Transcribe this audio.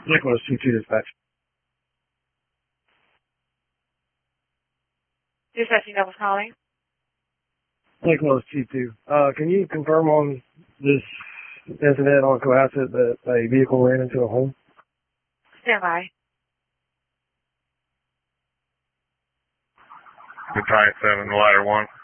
Nicholas 2-2 dispatch. Dispatching Douglas calling. Nicholas 2-2. Can you confirm on this incident on Cohasset that a vehicle ran into a home? Stand by. Battalion 7, ladder 1.